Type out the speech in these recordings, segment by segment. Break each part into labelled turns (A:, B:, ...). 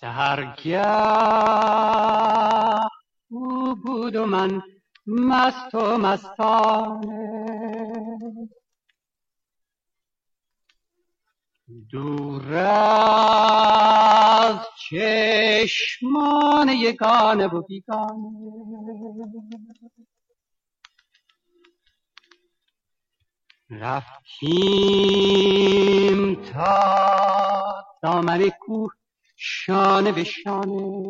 A: سحرگه او بود و من مست و مستانه، دور از چشمان یگانه و بیگانه. رفتیم تا دامن کوه شانه به شانه،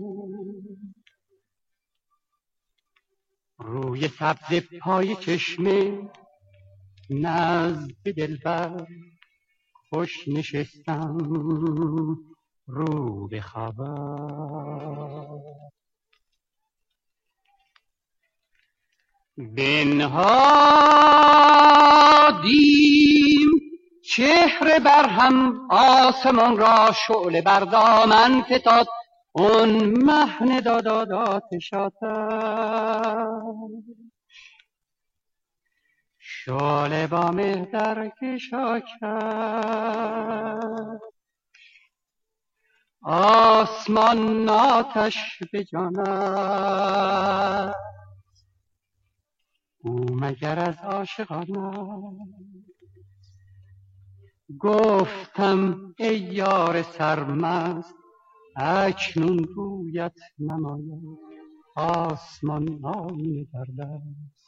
A: روی سبز پای چشمه نزد دلبر خوش نشستم رو به خبر. بنهادیم چهره بر هم، آسمان را شعله بر دامن فتاد، اون مهن داد آتش شعله با مهتر کشا کرد، آسمان آتش به جان است، او مگر از عاشقان است؟ گفتم ای یار سرمست، اکنون رویت نماید، آسمان آینه در دست.